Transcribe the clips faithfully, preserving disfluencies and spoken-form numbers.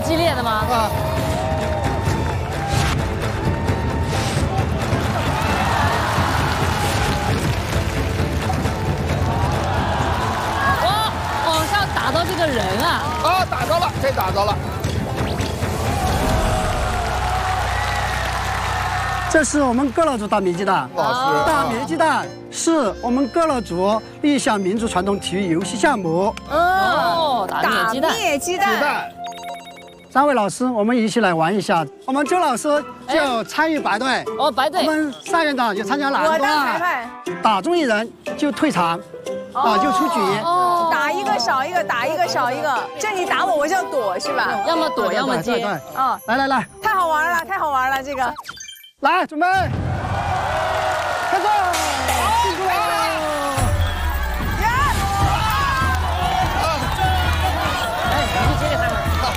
激烈的吗？ 啊。 打到这个人啊！ 啊，打着了，这打着了。 这是我们仡佬族打棉鸡蛋。 老师， 打棉鸡蛋是我们仡佬族一项民族传统体育游戏项目。 哦，打打灭鸡蛋。 灭鸡蛋。 三位老师，我们一起来玩一下。我们周老师就参与白队。 哦，白队。 我们沙园长就参加蓝队。 我当裁判。 打中一人就退场。 啊，就出局哦，打一个少一个，打一个少一个。这你打我，我就要躲是吧？ 要么躲，要么接。 对， 哦， 来来来， 太好玩了，太好玩了，这个。 来，准备，开始，辛苦了。 哎，你去接他们。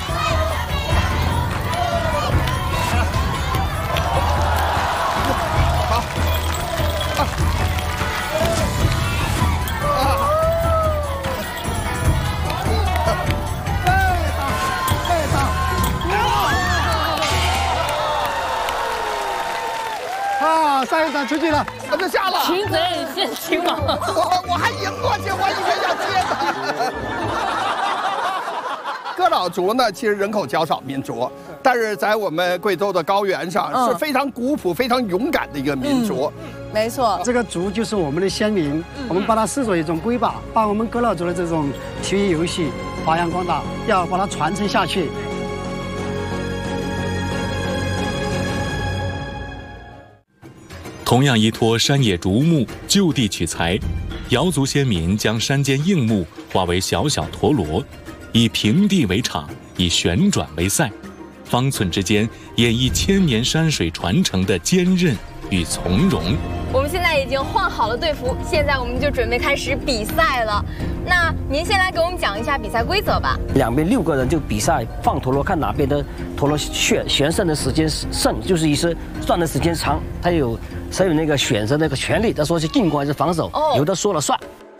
好。好。 啊，沙园长出去了， 我就下了。 擒贼先擒王。 我我还赢过去，我以为要接呢。仡佬族呢，其实人口较少民族，但是在我们贵州的高原上是非常古朴、非常勇敢的一个民族。 嗯、没错， 这个族就是我们的先民，我们把它视作一种瑰宝，把我们仡佬族的这种体育游戏发扬光大，要把它传承下去。 同样依托山野竹木就地取材，瑶族先民将山间硬木化为小小陀螺，以平地为场，以旋转为赛，方寸之间演绎千年山水传承的坚韧与从容。 我们现在已经换好了队服，现在我们就准备开始比赛了。那您先来给我们讲一下比赛规则吧。 两边六个人就比赛放陀螺，看哪边的陀螺旋旋胜的时间胜，就是意思转的时间长，他有谁有那个选择那个权利，他说是进攻还是防守，哦、有的说了算。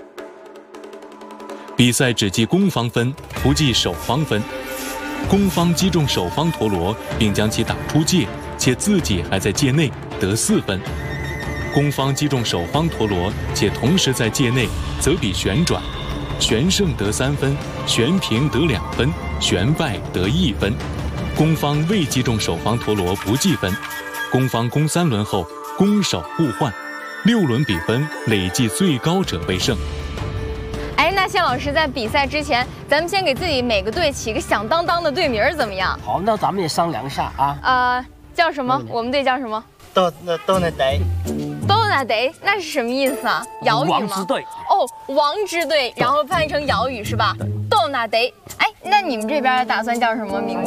比赛只计攻方分，不计守方分。攻方击中守方陀螺，并将其打出界，且自己还在界内，得四分。 攻方击中守方陀螺，且同时在界内，则比旋转，旋胜得三分，旋平得两分，旋败得一分。攻方未击中守方陀螺不计分。攻方攻三轮后，攻守互换，六轮比分累计最高者为胜。 哎，那谢老师在比赛之前，咱们先给自己每个队起个响当当的队名怎么样？ 好，那咱们也商量一下啊。 呃，叫什么？我们队叫什么？ 都那都那得。 都那得，那是什么意思啊？瑶语吗？ 王之队。 哦，王之队，然后翻译成瑶语是吧？都那得。哎，那你们这边打算叫什么名字？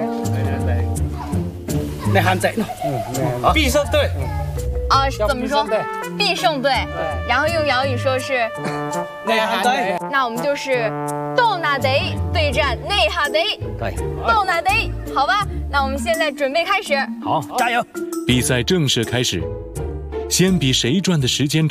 那汉仔，必胜队。 啊，怎么说？必胜队。然后用瑶语说是内哈得。 那我们就是都那得对战内哈得。 对。 都那得，好吧？那我们现在准备开始。 好，加油！ 比赛正式开始。 先比谁转的时间